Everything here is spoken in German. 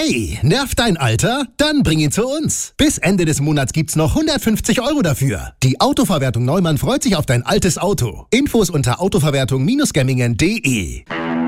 Hey, nervt dein Alter? Dann bring ihn zu uns. Bis Ende des Monats gibt's noch 150 € dafür. Die Autoverwertung Neumann freut sich auf dein altes Auto. Infos unter autoverwertung-gemmingen.de.